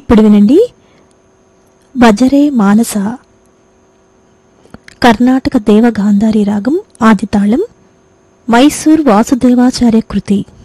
ఇప్పుడు వినండి భజరే మానస, కర్ణాటక దేవగాంధారి రాగం, ఆదితాళం, మైసూర్ వాసుదేవాచార్య కృతి.